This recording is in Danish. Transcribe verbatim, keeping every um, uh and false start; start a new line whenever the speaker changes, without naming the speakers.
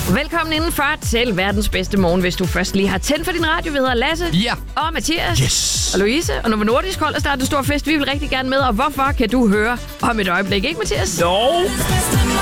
Velkommen indenfor til verdens bedste morgen, hvis du først lige har tændt for din radio. Vi hedder Lasse
Ja.
og Mathias
Yes.
og Louise. Og Novo Nordisk holder startet en stor fest. Vi vil rigtig gerne med. Og hvorfor kan du høre om et øjeblik, ikke Mathias?
Jo.